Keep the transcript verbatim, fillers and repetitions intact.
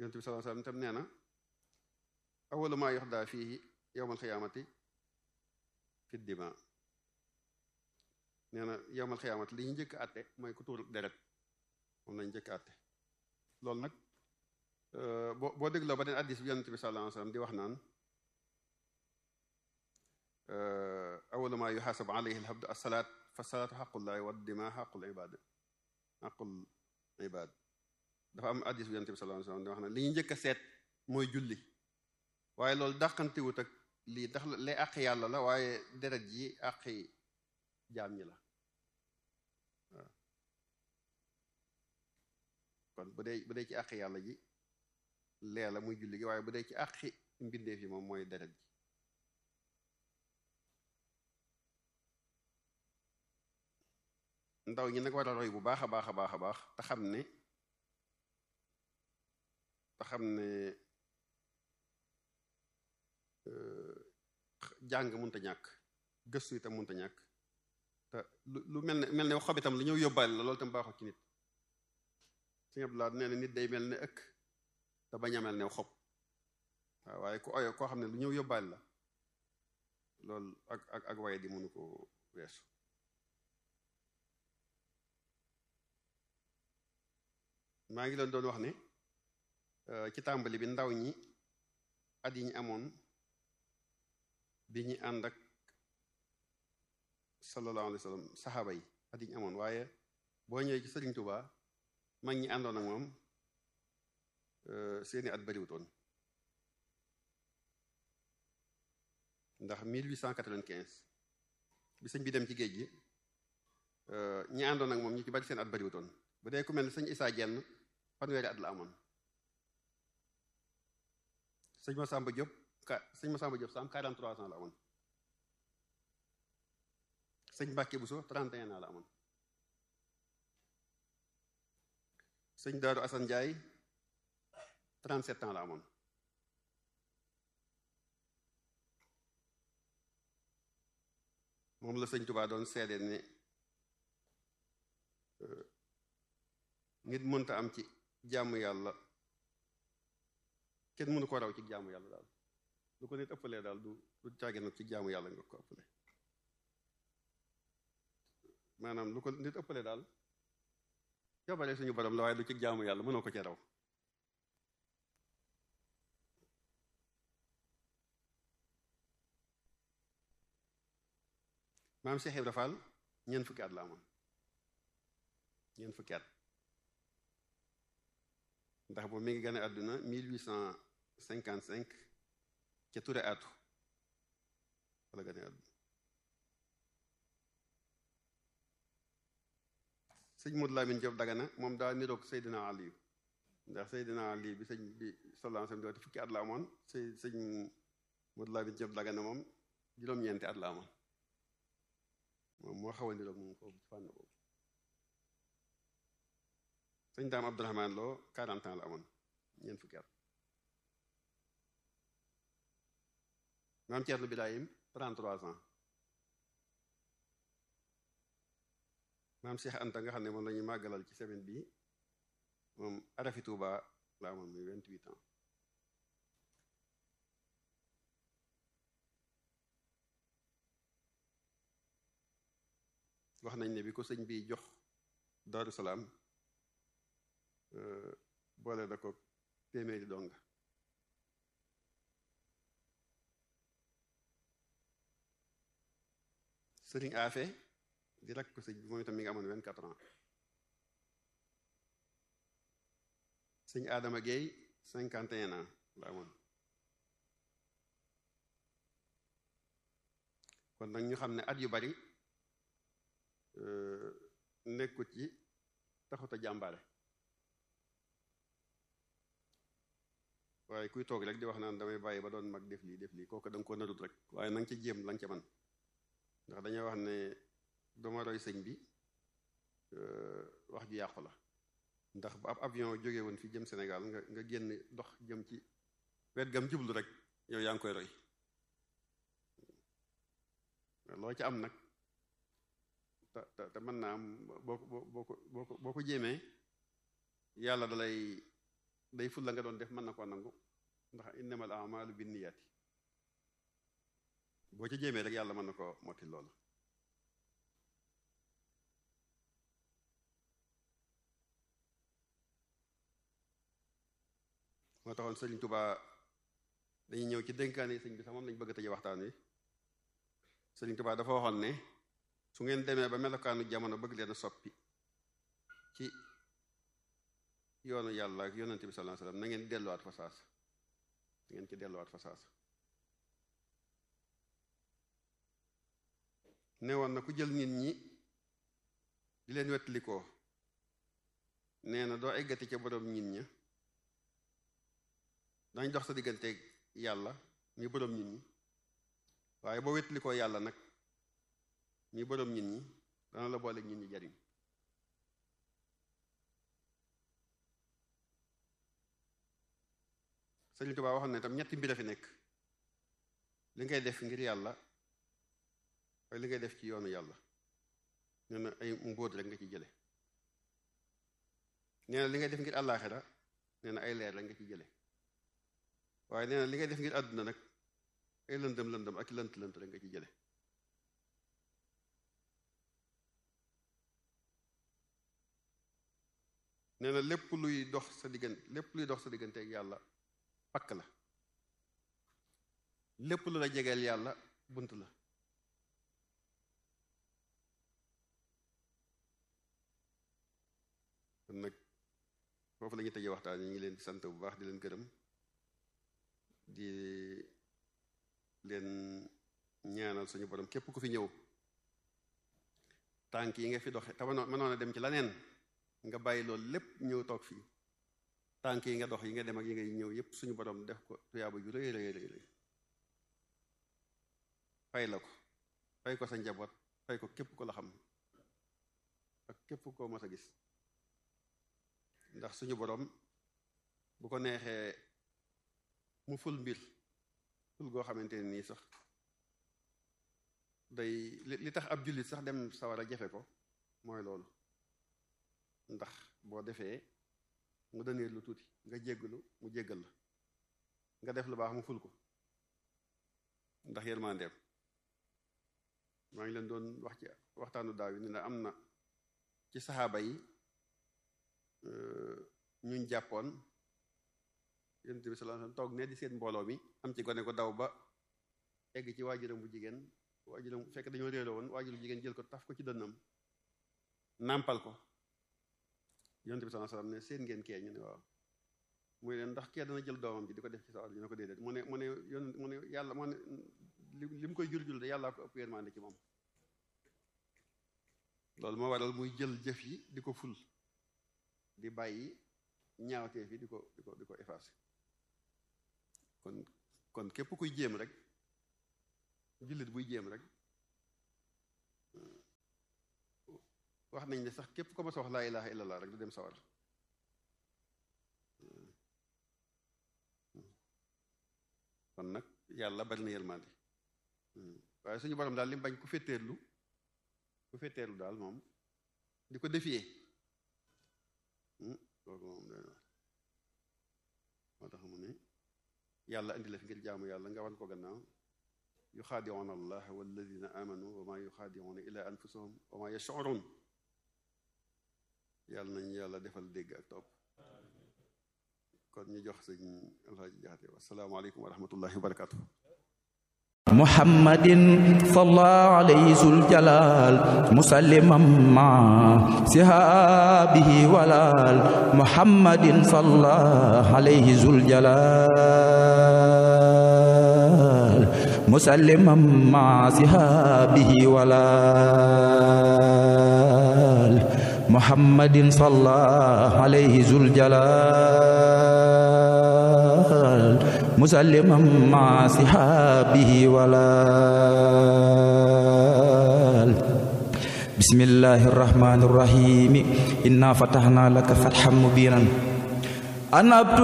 yonent bi sallallahu alayhi wasallam tam nee na awwalu maa yuxdaa fiihi yawmal xiyaamati fi dima nee na yawmal xiyaamati li ñu njëkk àtte mooy ku tuur deret moom lañu njëkk àtte loolu nag boo boo dégloo ba den addis bi yonent bi sallallahu alayhi wasallam di wax naan awwalu maa yuxaasabu alayhi al-abdu as-salaat fa salaatu xaqullaahi wa dimaa xaqul ibaad xaqul ibaad dafa am addis bi yonent bi sallallahu alayhi wasallam di wax naan li ñu njëkk a seet mooy julli waaye loolu dàqantiwut ak lii ndax lay àq yàlla la waaye deret ji àqi jaam ñi la waaw kon bu dee bu dee ci àq yàlla ji lee la muy julli gi waaye bu dee ci àqi mbindeef yi moom mooy deret ji ndaw ñi nag war a roy bu baax a baax a baax a baax te xam ne te xam ne jàng mënta ñàkk gëstu itam mënta ñàkk te lu mel ne mel ne xob itam lu ñëw yóbbaale la loolu itam baaxul ci nit Sëñ Abdou Lahad nee na nit day mel ne ëkk te bañ a mel ne xob waaw waaye ku oyo koo xam ne lu ñëw yóbbaale la loolu ak ak ak waaye di mënu ko weesu maa ngi leen doon wax ne ci tàmbali bi ndaw ñi at yi ñu amoon bi ñu ànd ak sallallahu alayhi wa sallam saxaaba yi at yi ñu amoon waaye boo ñëwee ci Sëriñ Tuubaa mag ñi àndoon ak moom seeni at bariwutoon ndax mille huit cent quatre-vingt-quinze bi sëñ bi dem ci géej gi ñi àndoon ak moom ñu ci bari seen at bariwutoon bu dee ku mel ne sëñ Isaa Jenn fanweeri at la amoon sëñ Masamba Diop ka sëñ Masamba Diop Sam quarante-trois ans la amoon sëñ Mbàkke Buso trente et un ans la amoon sëñ Daaru Asan Njaay trente-sept ans la amoon moom la sëñ Tuubaa doon seede ne nit mënta am ci jaamu yàlla kenn mënu ko raw ci jaamu yàlla daal lu ko nit ëppalee daal du du caage nag ci jaamu yàlla nga ko ëppale maanaam lu ko nit ëppalee daal jabare suñu borom la waaye du ci jaamu yàlla mënoo ko ci raw maam Cheikh Ibra Fall ñeent fukki at la amoon ñeent fukki at ndax boobu mi ngi gane àdduna mille huit cent cinquante cinq ca Touré atu wala gane àdduna sëñ Modou Lamine Diop Dagana moom daa niroog Seydina Aliou ndax Seydina Ali bi sëñ bi sallallahu alayhi wasallam fukki at la amoon sëy sëñ Modou Lamine Diop Dagana moom juróom-ñeenti at la amoon moom moo xaw a niroog moom foofu ci fànn boobu sëñ Daam Abdourahmane Lo quarante ans la amoon ñeent fukki at maam Thierno Birahim trente-trois ans maam Cheikh Anta nga xam ne moom la ñuy màggalal ci semaine bi moom arafi Touba la amoon muy vingt-huit ans wax nañ ne bi ko sëñ bi jox Daaru Salaam boole da ko téeméeri donga sëriñ Afe di rakk ko sëñ bi moom itam mi ngi amoon vingt-quatre ans sëñ Adama Gueye cinquante et un ans la amoon kon nag ñu xam ne at yu bari nekkut ci taxut a jàmbaare waaye kuy toog rek di wax naan damay bàyyi ba doon mag def lii def lii kooku da nga ko narut rek waaye na nga ci jéem la nga ca man ndax dañuy wax ne dama roy sëñ bi wax ju yàqu la ndax bu ab avion jóge woon fi jëm Sénégal nga nga génn dox jëm ci wet gam jublu rek yow yaa ngi koy roy loo ci am nag te te te mën naa am boo ko boo ko boo ko boo ko jéemee yàlla dalay day ful la nga doon def mën na koo nangu ndax innamal a'malu binniyaati boo ca jéemee rek yàlla mën na koo motti loolu moo taxoon Sëriñ Tuubaa dañuy ñëw ci dénkaane sëñ bi sax moom lañ bëgg a tëje waxtaan wi Sëriñ Tuubaa dafa waxoon ne su ngeen demee ba melokaanu jamono bëgg leen a soppi ci yoonu yàlla ak yonente bi sallallahu alayhi wasallam na ngeen delluwaat fa saas na ngeen ci delluwaat fa saas ne woon na ku jël nit ñi di leen wettalikoo nee na doo eggati ca boroom nit ña dañ dox sa digganteeg yàlla mi boroom nit ñi waaye boo wettalikoo yàlla nag mi boroom nit ñi dana la boole nit ñi jariñ Sëriñ Tuubaa waxoon ne tam ñetti mbir a fi nekk li ngay def ngir yàlla ak li ngay def ci yoonu yàlla nee na ay mbóot rek nga ci jële nee na li ngay def ngir àllaaxira nee na ay leer rek nga ci jële waaye nee na li ngay def ngir àdduna nag ay lëndëm lëndëm ak lënt lënt rek nga ci jële nee na lépp luy dox sa diggante lépp luy dox sa diggante ak yàlla pakk la lépp lu la jegeel yàlla bunt la kon nag foofu la ñuy tëjee waxtaan yi ñu ngi leen di sant bu baax di leen gërëm di leen ñaanal suñu borom képp ku fi ñëw tànk yi nga fi doxe te mënoon a dem ci laneen nga bàyyi loolu lépp ñëw toog fii tànk yi nga dox yi nga dem ak yi ngay ñëw yépp suñu borom def ko tuyaaba ju rëy rëy rëy rëy fay la ko fay ko sa njaboot fay ko képp ko la xam ak képp koo mas a gis ndax suñu borom bu ko neexee mu ful mbir ful goo xamante ne nii sax day li tax ab jullit sax dem sawara jafe ko mooy loolu ndax boo defee mu dënee lu tuuti nga jéggalu mu jéggal la nga def lu baax mu ful ko ndax yërmandeem maa ngi leen doon wax ci waxtaanu daaw yi ni na am na ci saxaaba yi ñuñ jàppoon yonent bi sallallahu alayhi wasallam toog ne di seen mbooloo mi am ci gone ko daw ba egg ci waajuram bu jigéen waajuram fekk dañoo réeroo woon waajur bu jigéen jël ko taf ko ci dënnam nàmpal ko yonent bi sallallahu alayhi wasallam ne seen ngeen kee ñu ne waaw muy leen ndax kee dana jël doomam ji di ko def ci sawar ñu ne ko déedéet mu ne mu ne yoon mu ne yàlla mu ne li mu koy jur jul de yàllaa ko ëpp yërmande ci moom loolu moo waral muy jël jëf yi di ko ful di bàyyi ñaawteef yi di ko di ko di ko effacer kon kon képp kuy jéem rek jullit buy jéem rek wax nañ ne sax képp ko ma sa wax laa ilaha illallah rek du dem sawar kon nag yàlla bari na yërmande waaye suñu borom daal li mu bañ ku féeteerlu ku féeteerlu daal moom di ko défier kooku moom doy na moo tax mu ne yàlla indi la fi ngir jaamu yàlla nga wan ko gannaaw yuxaadi'uuna allah walladina amanu wa ma yuxaadi'uuna illa anfusahum wa ma yash'urun yàlla nañu yàlla defal dégg ak topp kon ñu jox sëñ Alxaaji Jaxate wassalaamu aleykum wa rahmatullahi wa barakatuh muhammadin sallallahu alayhi zul jalal musalliman ma sihabihi walal muhammadin sallallahu alayhi zul jalal musalliman ma sihabihi walal muhammadin sallallahu alayhi zul jalal musalliman ma sihabihi walal bismillahir rahmanir rahim inna fatahna laka fathan mubinan